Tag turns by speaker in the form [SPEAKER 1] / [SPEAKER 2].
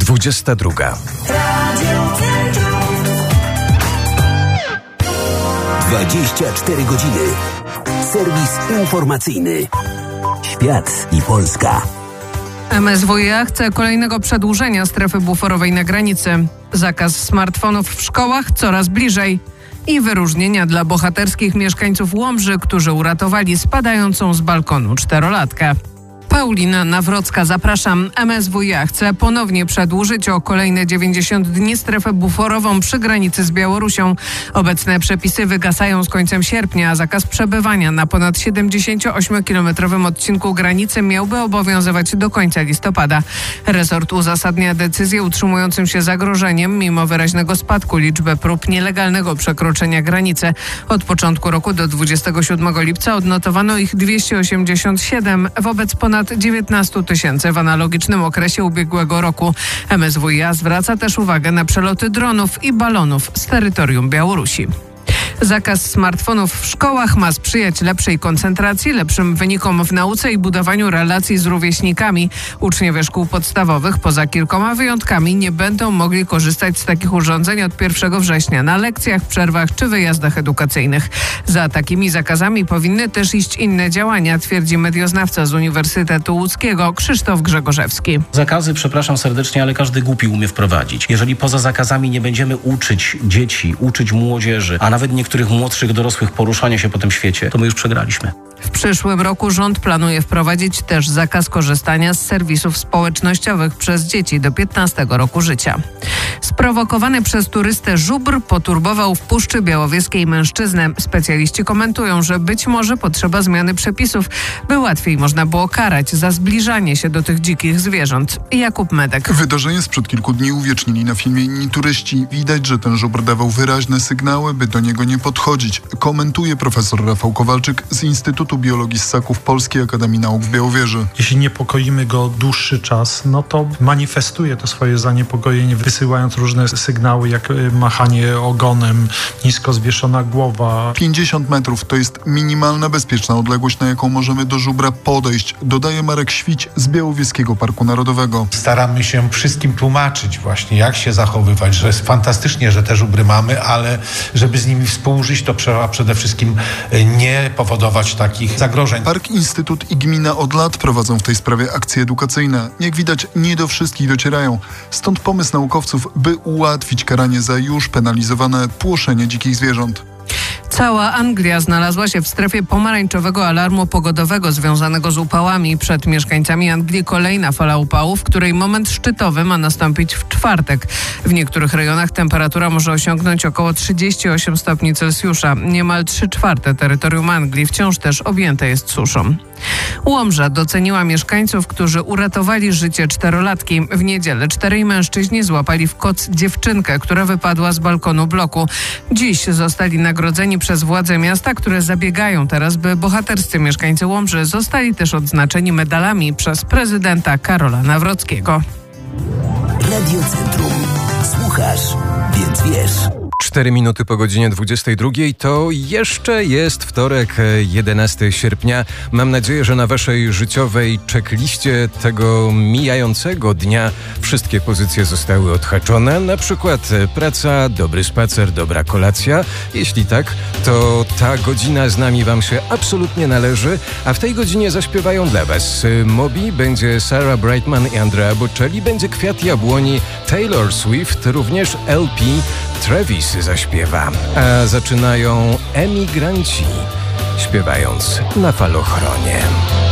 [SPEAKER 1] 22.
[SPEAKER 2] 24 godziny. Serwis informacyjny. Świat i Polska.
[SPEAKER 3] MSWiA chce kolejnego przedłużenia strefy buforowej na granicy. Zakaz smartfonów w szkołach coraz bliżej. I wyróżnienia dla bohaterskich mieszkańców Łomży, którzy uratowali spadającą z balkonu czterolatkę. Paulina Nawrocka, zapraszam. MSWiA chce ponownie przedłużyć o kolejne 90 dni strefę buforową przy granicy z Białorusią. Obecne przepisy wygasają z końcem sierpnia, a zakaz przebywania na ponad 78-kilometrowym odcinku granicy miałby obowiązywać do końca listopada. Resort uzasadnia decyzję utrzymującym się zagrożeniem mimo wyraźnego spadku liczby prób nielegalnego przekroczenia granicy. Od początku roku do 27 lipca odnotowano ich 287 wobec ponad 19 000 w analogicznym okresie ubiegłego roku. MSWiA zwraca też uwagę na przeloty dronów i balonów z terytorium Białorusi. Zakaz smartfonów w szkołach ma sprzyjać lepszej koncentracji, lepszym wynikom w nauce i budowaniu relacji z rówieśnikami. Uczniowie szkół podstawowych, poza kilkoma wyjątkami, nie będą mogli korzystać z takich urządzeń od 1 września na lekcjach, przerwach czy wyjazdach edukacyjnych. Za takimi zakazami powinny też iść inne działania, twierdzi medioznawca z Uniwersytetu Łódzkiego Krzysztof Grzegorzewski.
[SPEAKER 4] Zakazy, przepraszam serdecznie, ale każdy głupi umie wprowadzić. Jeżeli poza zakazami nie będziemy uczyć dzieci, uczyć młodzieży, a nawet niektórych młodszych dorosłych poruszania się po tym świecie, to my już przegraliśmy.
[SPEAKER 3] W przyszłym roku rząd planuje wprowadzić też zakaz korzystania z serwisów społecznościowych przez dzieci do 15 roku życia. Sprowokowany przez turystę żubr poturbował w Puszczy Białowieskiej mężczyznę. Specjaliści komentują, że być może potrzeba zmiany przepisów, by łatwiej można było karać za zbliżanie się do tych dzikich zwierząt. Jakub Medek.
[SPEAKER 5] Wydarzenie sprzed kilku dni uwiecznili na filmie inni turyści. Widać, że ten żubr dawał wyraźne sygnały, by do niego nie podchodzić. Komentuje profesor Rafał Kowalczyk z Instytutu Biologii Ssaków Polskiej Akademii Nauk w Białowieży.
[SPEAKER 6] Jeśli niepokoimy go dłuższy czas, no to manifestuje to swoje zaniepokojenie, wysyłając różne sygnały, jak machanie ogonem, nisko zwieszona głowa.
[SPEAKER 5] 50 metrów to jest minimalna bezpieczna odległość, na jaką możemy do żubra podejść, dodaje Marek Świć z Białowieskiego Parku Narodowego.
[SPEAKER 7] Staramy się wszystkim tłumaczyć właśnie, jak się zachowywać, że jest fantastycznie, że te żubry mamy, ale żeby z nimi współżyć, to trzeba przede wszystkim nie powodować takich zagrożeń.
[SPEAKER 5] Park, Instytut i Gmina od lat prowadzą w tej sprawie akcje edukacyjne. Jak widać, nie do wszystkich docierają. Stąd pomysł naukowców, by ułatwić karanie za już penalizowane płoszenie dzikich zwierząt.
[SPEAKER 3] Cała Anglia znalazła się w strefie pomarańczowego alarmu pogodowego związanego z upałami. Przed mieszkańcami Anglii kolejna fala upałów, której moment szczytowy ma nastąpić w czwartek. W niektórych rejonach temperatura może osiągnąć około 38 stopni Celsjusza. Niemal 3/4 terytorium Anglii wciąż też objęte jest suszą. Łomża doceniła mieszkańców, którzy uratowali życie czterolatki. W niedzielę 4 mężczyźni złapali w koc dziewczynkę, która wypadła z balkonu bloku. Dziś zostali nagrodzeni przez władze miasta, które zabiegają teraz, by bohaterscy mieszkańcy Łomży zostali też odznaczeni medalami przez prezydenta Karola Nawrockiego.
[SPEAKER 2] Radio Centrum. Słuchasz, więc wiesz.
[SPEAKER 1] 4 minuty po godzinie 22 to jeszcze jest wtorek, 11 sierpnia. Mam nadzieję, że na waszej życiowej checkliście tego mijającego dnia wszystkie pozycje zostały odhaczone. Na przykład praca, dobry spacer, dobra kolacja. Jeśli tak, to ta godzina z nami wam się absolutnie należy, a w tej godzinie zaśpiewają dla was Moby, będzie Sarah Brightman i Andrea Bocelli, będzie Kwiat Jabłoni, Taylor Swift, również LP, Travis zaśpiewa, a zaczynają emigranci, śpiewając na falochronie.